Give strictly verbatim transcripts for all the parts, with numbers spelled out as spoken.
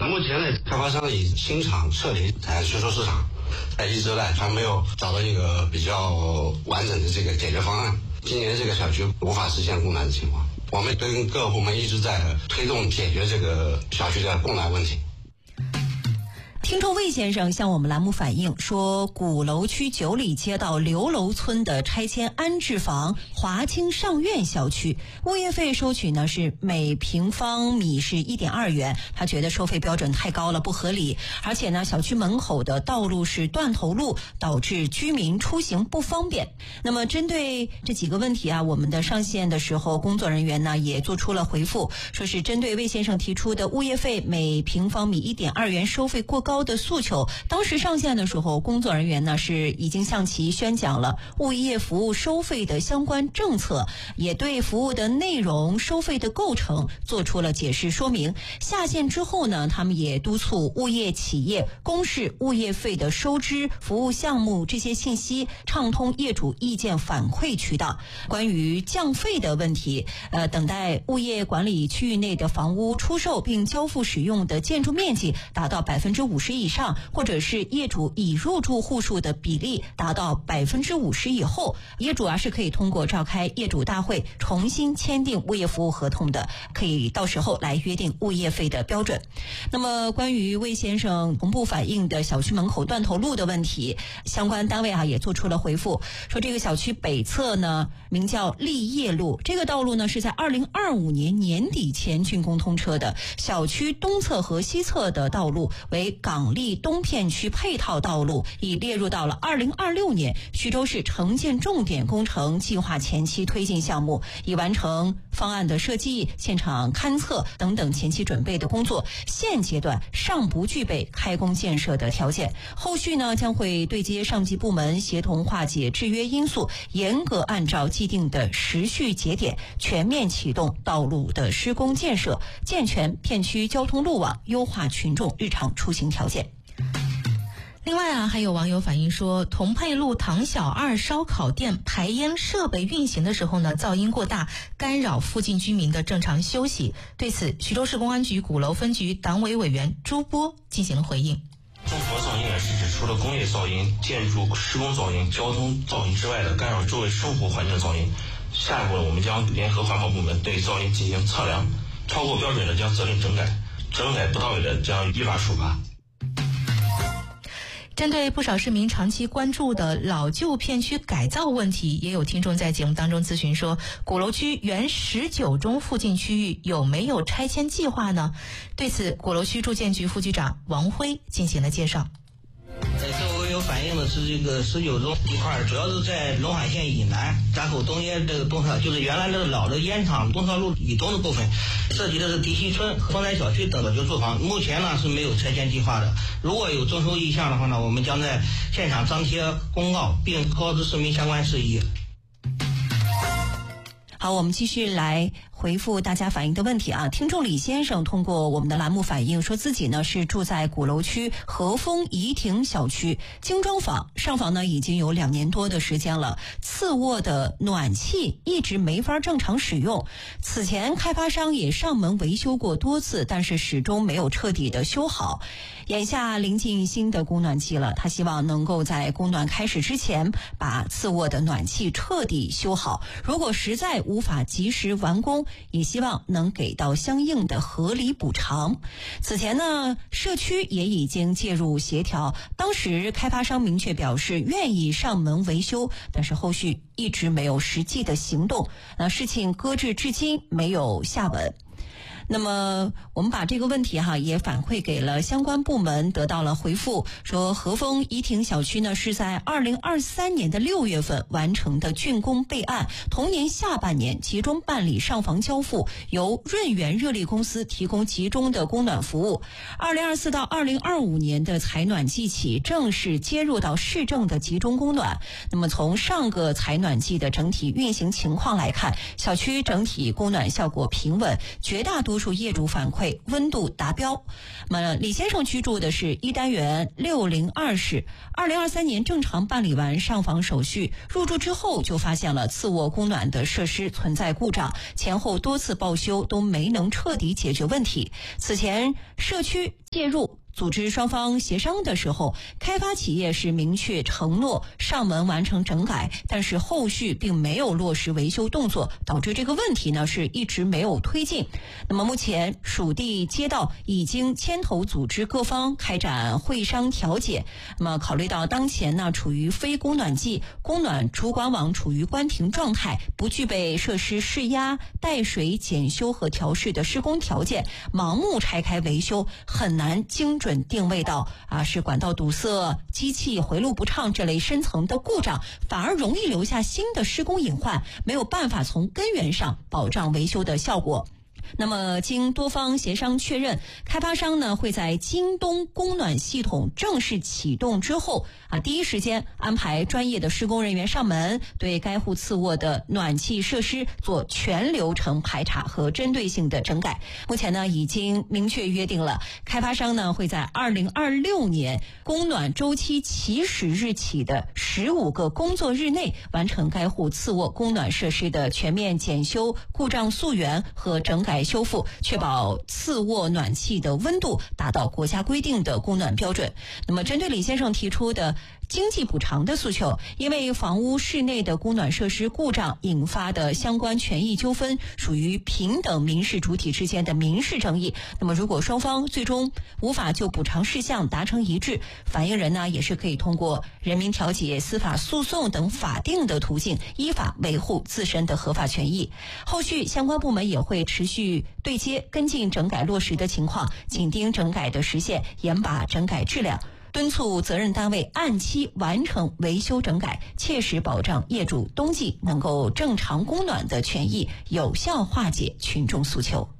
目前呢，开发商以新厂撤离才需求市场，在一直来还没有找到一个比较完整的这个解决方案。今年这个小区无法实现供暖的情况，我们跟各部门一直在推动解决这个小区的供暖问题。 听众魏先生向我们栏目反映说，鼓楼区九里街道刘楼村的拆迁安置房华清上苑小区，物业费收取呢是每平方米是 一点二元，他觉得收费标准太高了，不合理，而且呢小区门口的道路是断头路，导致居民出行不方便。那么针对这几个问题啊，我们的上线的时候工作人员呢也做出了回复，说是针对魏先生提出的物业费每平方米 一点二元收费过高的诉求，当时上线的时候工作人员呢是已经向其宣讲了物业服务收费的相关政策，也对服务的内容收费的构成做出了解释说明。下线之后呢，他们也督促物业企业公示物业费的收支、服务项目这些信息，畅通业主意见反馈渠道。关于降费的问题，呃，等待物业管理区域内的房屋出售并交付使用的建筑面积达到百分之五十以上，或者是业主已入住户数的比例达到百分之五十以后，业主啊是可以通过召开业主大会重新签订物业服务合同的，可以到时候来约定物业费的标准。那么关于魏先生同步反映的小区门口断头路的问题，相关单位啊也做出了回复，说这个小区北侧呢名叫立业路，这个道路呢是在二零二五年年底前竣工通车的，小区东侧和西侧的道路为港丽东片区配套道路，已列入到了二零二六年徐州市城建重点工程计划前期推进项目，已完成方案的设计、现场勘测等等前期准备的工作，现阶段尚不具备开工建设的条件。后续呢将会对接上级部门，协同化解制约因素，严格按照既定的时序节点，全面启动道路的施工建设，健全片区交通路网，优化群众日常出行条件。 另外啊，还有网友反映说，同沛路唐小二烧烤店排烟设备运行的时候呢，噪音过大，干扰附近居民的正常休息。对此，徐州市公安局鼓楼分局党委委员朱波进行了回应。 综合噪音呢，是指除了工业噪音、建筑施工噪音、交通噪音之外的干扰周围生活环境的噪音。下一步呢，我们将联合环保部门对噪音进行测量，超过标准的将责令整改，整改不到位的将依法处罚。 针对不少市民长期关注的老旧片区改造问题，也有听众在节目当中咨询说，鼓楼区原十九中附近区域有没有拆迁计划呢？对此，鼓楼区住建局副局长王辉进行了介绍。 这回有反映的是这个十九中一块，主要是在陇海县以南闸口东街这个东侧，就是原来的老的烟厂东侧路以东的部分，涉及的是迪西村、丰台小区等的居住房，目前呢是没有拆迁计划的。如果有征收意向的话呢，我们将在现场张贴公告，并告知市民相关事宜。 好，我们继续来回复大家反映的问题啊。听众李先生通过我们的栏目反映说，自己呢是住在鼓楼区和丰怡庭小区精装房，上房呢已经有两年多的时间了，次卧的暖气一直没法正常使用。此前开发商也上门维修过多次，但是始终没有彻底的修好。眼下临近新的供暖季了，他希望能够在供暖开始之前把次卧的暖气彻底修好，如果实在无法及时完工，也希望能给到相应的合理补偿。此前呢，社区也已经介入协调，当时开发商明确表示愿意上门维修，但是后续一直没有实际的行动，那事情搁置至今没有下文。那么我们把这个问题哈也反馈给了相关部门，得到了回复，说和丰怡庭小区呢是在二零二三年的六月份完成的竣工备案，同年下半年集中办理上房交付，由润源热力公司提供集中的供暖服务。二零二四到二零二五年的采暖季起正式接入到市政的集中供暖。那么从上个采暖季的整体运行情况来看，小区整体供暖效果平稳，绝大多数多数业主反馈温度达标。那么李先生居住的是一单元六零二室，二零二三年正常办理完上房手续，入住之后就发现了次卧供暖的设施存在故障，前后多次报修都没能彻底解决问题。此前社区介入组织双方协商的时候，开发企业是明确承诺上门完成整改，但是后续并没有落实维修动作，导致这个问题呢是一直没有推进。那么目前属地街道已经牵头组织各方开展会商调解。那么考虑到当前呢处于非供暖季，供暖主管网处于关停状态，不具备设施释压、带水、检修和调试的施工条件，盲目拆开维修很难精准定位到啊是管道堵塞、机器回路不畅这类深层的故障，反而容易留下新的施工隐患，没有办法从根源上保障维修的效果。那么经多方协商确认，开发商呢会在京东供暖系统正式启动之后啊，第一时间安排专业的施工人员上门，对该户次卧的暖气设施做全流程排查和针对性的整改。目前呢已经明确约定了，开发商呢会在二零二六年供暖周期起始日起的十五个工作日内，完成该户次卧供暖设施的全面检修、故障溯源和整改修复，确保次卧暖气的温度达到国家规定的供暖标准。那么针对李先生提出的经济补偿的诉求，因为房屋室内的供暖设施故障引发的相关权益纠纷属于平等民事主体之间的民事争议，那么如果双方最终无法就补偿事项达成一致，反映人呢也是可以通过人民调解、司法诉讼等法定的途径依法维护自身的合法权益。后续相关部门也会持续对接跟进整改落实的情况，紧盯整改的实现，严把整改质量，敦促责任单位按期完成维修整改，切实保障业主冬季能够正常供暖的权益，有效化解群众诉求。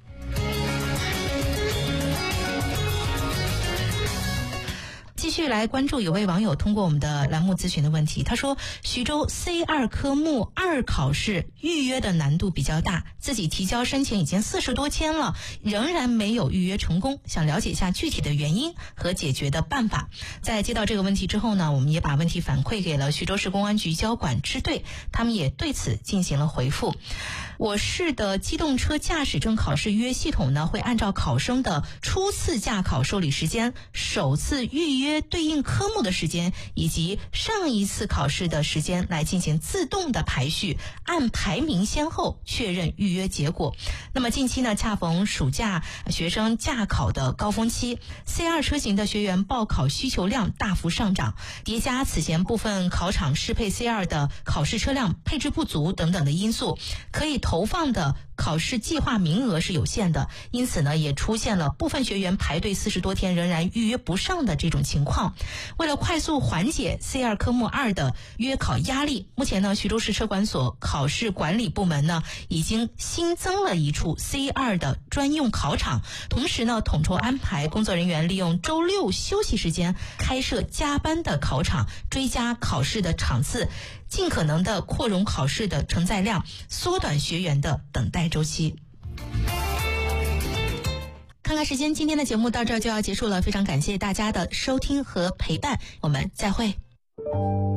继续来关注有位网友通过我们的栏目咨询的问题，他说徐州 C 二 科目二考试预约的难度比较大，自己提交申请已经四十多天了，仍然没有预约成功，想了解一下具体的原因和解决的办法。在接到这个问题之后呢，我们也把问题反馈给了徐州市公安局交管支队，他们也对此进行了回复。我市的机动车驾驶证考试预约系统呢，会按照考生的初次驾考受理时间、首次预约对应科目的时间以及上一次考试的时间来进行自动的排序，按排名先后确认预约结果。那么近期呢，恰逢暑假学生驾考的高峰期， C 二 车型的学员报考需求量大幅上涨，叠加此前部分考场适配 C 二 的考试车辆配置不足等等的因素，可以投放的考试计划名额是有限的，因此呢，也出现了部分学员排队四十多天仍然预约不上的这种情况。为了快速缓解 C 二 科目二的约考压力，目前呢，徐州市车管所考试管理部门呢已经新增了一处 C 二 的专用考场，同时呢，统筹安排工作人员利用周六休息时间开设加班的考场，追加考试的场次，尽可能的扩容考试的承载量，缩短学员的等待周期。看看时间，今天的节目到这儿就要结束了，非常感谢大家的收听和陪伴，我们再会。